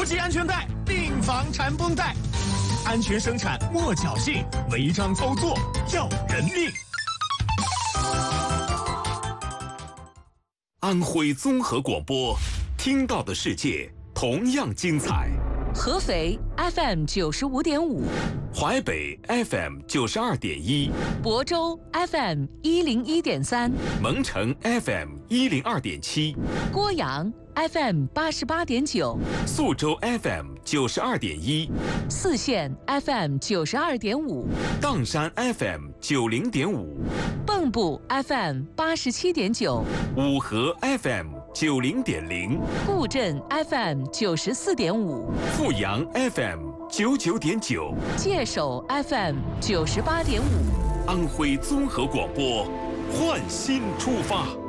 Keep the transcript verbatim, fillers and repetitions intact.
系安全带，订房缠绷带，安全生产莫侥幸，违章操作要人命。 安徽综合广播，听到的世界同样精彩。 合肥 F M 九十五点五， 淮北 F M 九十二点一， 亳州 F M 一零一点三， 蒙城 F M 一零二点七， 郭阳 F M 八十八点九， 宿州 F M 九十二点一， 泗县 F M 九十二点五， 砀山 F M 九零点五， 蚌埠 F M 八十七点九， 五河 F M 九零点零， 固镇 F M 九十四点五， 阜阳 F M 九九点九， 界首 F M 九十八点五。 安徽综合广播，焕新出发。